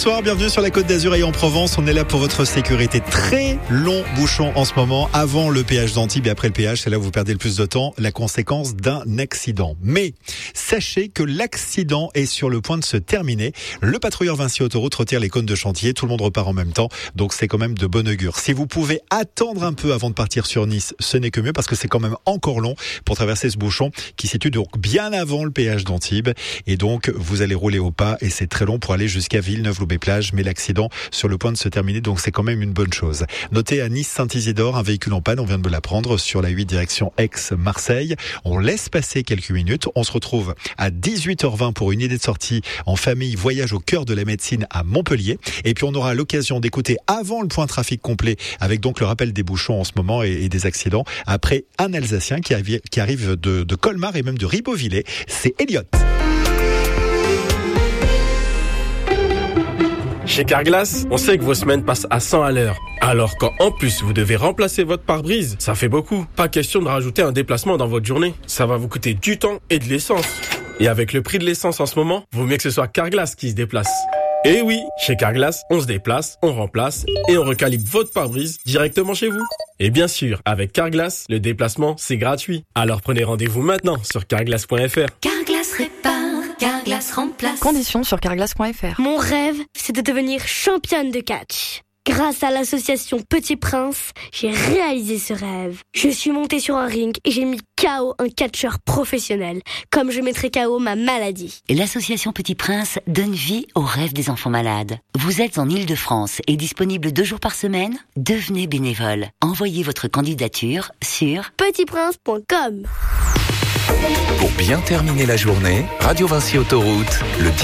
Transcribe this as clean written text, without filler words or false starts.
Bonsoir, bienvenue sur la Côte d'Azur et en Provence. On est là pour votre sécurité. Très long bouchon en ce moment, avant le péage d'Antibes et après le péage, c'est là où vous perdez le plus de temps, la conséquence d'un accident. Mais sachez que l'accident est sur le point de se terminer. Le patrouilleur Vinci Autoroute retire les cônes de chantier, tout le monde repart en même temps, donc c'est quand même de bon augure. Si vous pouvez attendre un peu avant de partir sur Nice, ce n'est que mieux parce que c'est quand même encore long pour traverser ce bouchon qui se situe donc bien avant le péage d'Antibes et donc vous allez rouler au pas et c'est très long pour aller jusqu'à Villeneuve-Loubet-Plage, mais l'accident sur le point de se terminer, donc c'est quand même une bonne chose. Notez à Nice-Saint-Isidore, un véhicule en panne, on vient de me l'apprendre, sur la 8 direction Aix-Marseille. On laisse passer quelques minutes, on se retrouve à 18h20 pour une idée de sortie en famille, voyage au cœur de la médecine à Montpellier. Et puis on aura l'occasion d'écouter avant le point trafic complet, avec donc le rappel des bouchons en ce moment et des accidents, après un Alsacien qui arrive de Colmar et même de Ribeauvillé, c'est Elliot. Chez Carglass, on sait que vos semaines passent à 100 à l'heure. Alors quand en plus vous devez remplacer votre pare-brise, ça fait beaucoup. Pas question de rajouter un déplacement dans votre journée. Ça va vous coûter du temps et de l'essence. Et avec le prix de l'essence en ce moment, vaut mieux que ce soit Carglass qui se déplace. Et oui, chez Carglass, on se déplace, on remplace et on recalibre votre pare-brise directement chez vous. Et bien sûr, avec Carglass, le déplacement, c'est gratuit. Alors prenez rendez-vous maintenant sur carglass.fr. Carglass répare, Carglass remplace. Conditions sur carglass.fr. Mon rêve, c'est de devenir championne de catch. Grâce à l'association Petit Prince, j'ai réalisé ce rêve. Je suis montée sur un ring et j'ai mis KO un catcheur professionnel, comme je mettrai KO ma maladie. L'association Petit Prince donne vie aux rêves des enfants malades. Vous êtes en Île-de-France et disponible 2 jours par semaine ? Devenez bénévole. Envoyez votre candidature sur petitprince.com. Pour bien terminer la journée, Radio Vinci Autoroute, le